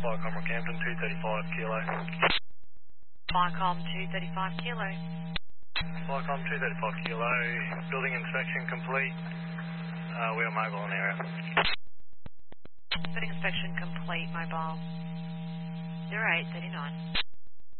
Flycom Rockhampton, 235 kilo. Flycom 235 kilo. Flycom 235 kilo, building inspection complete. We are mobile in the area. Building inspection complete, mobile. 0839.